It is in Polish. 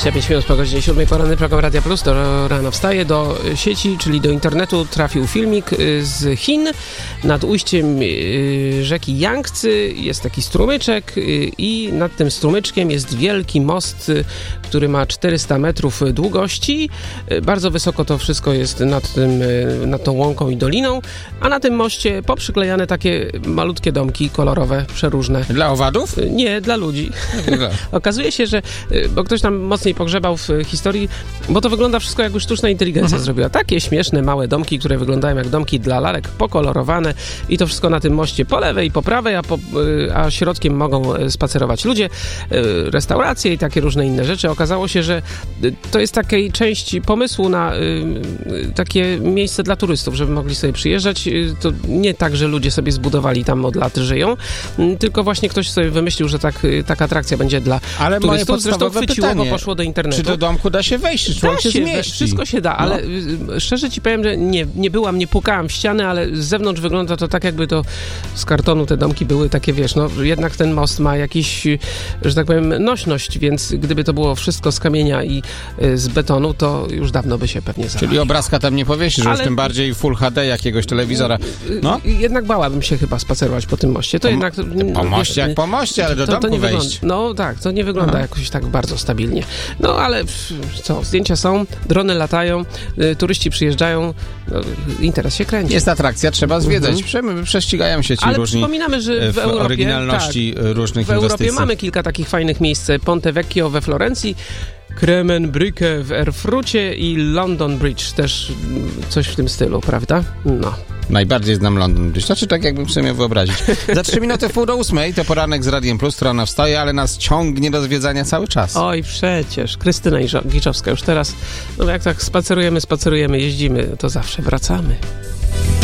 25 minut po godzinie 7 poranny program Radia Plus to rano wstaje. Do sieci, czyli do internetu trafił filmik z Chin. Nad ujściem rzeki Jangtze jest taki strumyczek i nad tym strumyczkiem jest wielki most, który ma 400 metrów długości. Bardzo wysoko to wszystko jest nad tą łąką i doliną, a na tym moście poprzyklejane takie malutkie domki kolorowe, przeróżne. Dla owadów? Nie, dla ludzi. Okazuje się, że bo ktoś tam mocniej pogrzebał w historii, bo to wygląda wszystko jakby sztuczna inteligencja zrobiła. Takie śmieszne, małe domki, które wyglądają jak domki dla lalek, pokolorowane i to wszystko na tym moście po lewej i po prawej, a środkiem mogą spacerować ludzie, restauracje i takie różne inne rzeczy. Okazało się, że to jest takiej części pomysłu na takie miejsce dla turystów, żeby mogli sobie przyjeżdżać. To nie tak, że ludzie sobie zbudowali tam od lat żyją, tylko właśnie ktoś sobie wymyślił, że taka atrakcja będzie dla turystów. Zresztą chwyciło, bo poszło do internetu. Czy do domku da się wejść? Czy człowiek się zmieści? Wszystko się da, ale szczerze ci powiem, że nie pukałem w ściany, ale z zewnątrz wygląda to tak, jakby to z kartonu te domki były takie, wiesz, jednak ten most ma jakiś, że tak powiem, nośność, więc gdyby to było wszystko z kamienia i z betonu, to już dawno by się pewnie zawaliło. Czyli obrazka tam nie powiesisz, już tym bardziej Full HD jakiegoś telewizora. Jednak bałabym się chyba spacerować po tym moście. Po moście jak po moście, ale do domku wejść. To nie wygląda jakoś tak bardzo stabilnie. Ale co, zdjęcia są, drony latają, turyści przyjeżdżają, interes się kręci. Jest atrakcja, trzeba zwiedzać. Prześcigają się ci ale różni przypominamy, że w Europie, oryginalności różnych inwestycji. W Europie mamy kilka takich fajnych miejsc. Ponte Vecchio we Florencji, Kremenbrücke w Erfurcie i London Bridge. Też coś w tym stylu, prawda? Najbardziej znam London Bridge. Znaczy tak, jakbym sobie miał wyobrazić. Za 3 minuty 7:30 to poranek z Radiem Plus, która rano wstaje, ale nas ciągnie do zwiedzania cały czas. Oj, przecież. Krystyna Giczowska już teraz, jak tak spacerujemy, jeździmy, to zawsze wracamy.